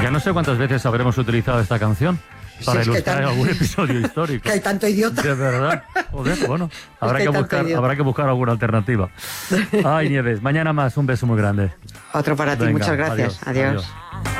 Ya no sé cuántas veces habremos utilizado esta canción para ilustrar algún episodio histórico. Que hay tanto idiota. De verdad. Joder, bueno, habrá que buscar alguna alternativa. Ay, Nieves, mañana más. Un beso muy grande. Otro para ti. Venga, Muchas gracias. Adiós.